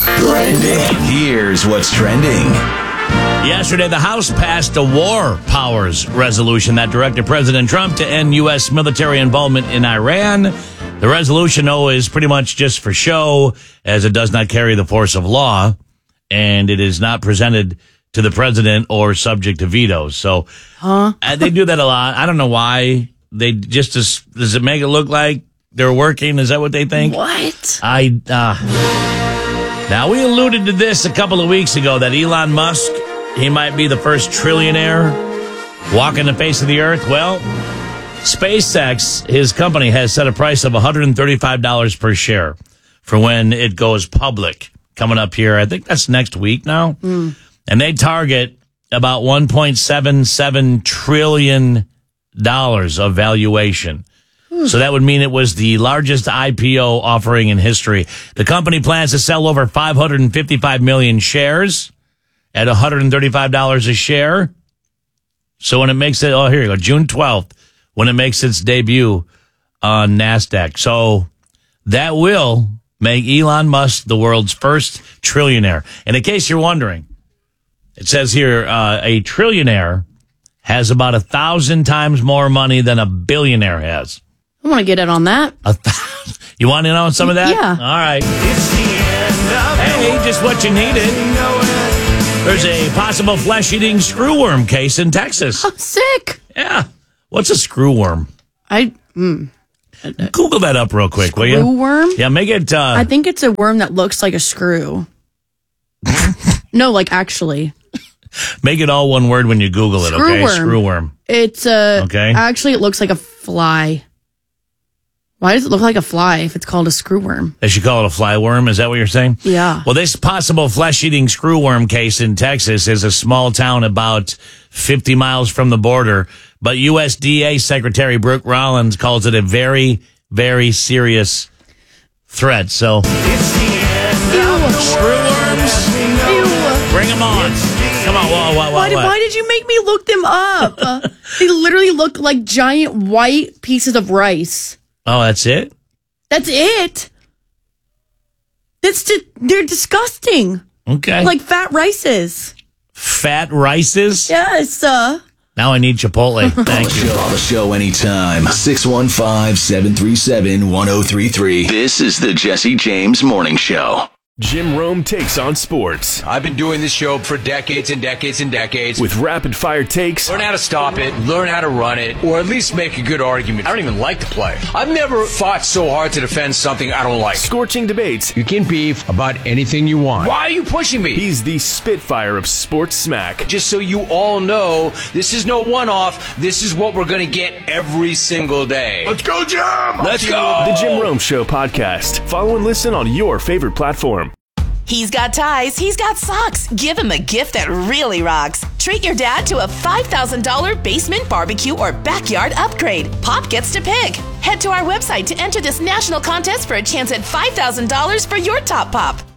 Here's what's trending. Yesterday, the House passed a war powers resolution that directed President Trump to end U.S. military involvement in Iran. The resolution, though, is pretty much just for show, as it does not carry the force of law, and it is not presented to the president or subject to vetoes. So they do that a lot. I don't know why. They just does it make it look like they're working? Is that what they think? What? Now, we alluded to this a couple of weeks ago, that Elon Musk, he might be the first trillionaire walking the face of the earth. Well, SpaceX, his company, has set a price of $135 per share for when it goes public coming up here. I think that's next week now. And they target about $1.77 trillion of valuation. So that would mean it was the largest IPO offering in history. The company plans to sell over 555 million shares at $135 a share. So when it makes it, here you go, June 12th, when it makes its debut on NASDAQ. So that will make Elon Musk the world's first trillionaire. And in case you're wondering, it says here, a trillionaire has about 1,000 times more money than a billionaire has. I want to get in on that. You want in on some of that? Yeah. All right. Hey, just what you needed. There's a possible flesh-eating screwworm case in Texas. Oh, sick. Yeah. What's a screwworm? Google that up real quick, will you? Screwworm? Yeah, make it... I think it's a worm that looks like a screw. No, like actually. Make it all one word when you Google it, okay? Screwworm. It's okay. Actually, it looks like a fly. Why does it look like a fly if it's called a screwworm? They should call it a flyworm. Is that what you're saying? Yeah. Well, this possible flesh-eating screwworm case in Texas is a small town about 50 miles from the border. But USDA Secretary Brooke Rollins calls it a very, very serious threat. So, screwworms, bring them on. Come on, why did you make me look them up? They literally look like giant white pieces of rice. Oh, that's it? That's it. They're disgusting. Okay. Like fat rices. Fat rices? Yes. Now I need Chipotle. Thank you. Call the show anytime. 615-737-1033. This is the Jesse James Morning Show. Jim Rome takes on sports. I've been doing this show for decades and decades and decades. With rapid-fire takes. Learn how to stop it, learn how to run it, or at least make a good argument. I don't even like to play. I've never fought so hard to defend something I don't like. Scorching debates. You can beef about anything you want. Why are you pushing me? He's the Spitfire of sports smack. Just so you all know, this is no one-off. This is what we're going to get every single day. Let's go, Jim! Let's go! The Jim Rome Show podcast. Follow and listen on your favorite platform. He's got ties, he's got socks. Give him a gift that really rocks. Treat your dad to a $5,000 basement barbecue or backyard upgrade. Pop gets to pick. Head to our website to enter this national contest for a chance at $5,000 for your top pop.